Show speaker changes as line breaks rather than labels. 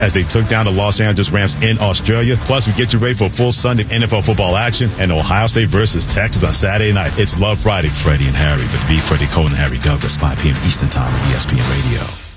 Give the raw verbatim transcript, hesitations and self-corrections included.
as they took down the Los Angeles Rams in Australia. Plus, we get you ready for a full Sunday N F L football action and Ohio State versus Texas on Saturday night. It's Love Friday, Freddie and Harry with me, Freddie Cole and Harry Douglas, five p.m. Eastern Time on E S P N Radio.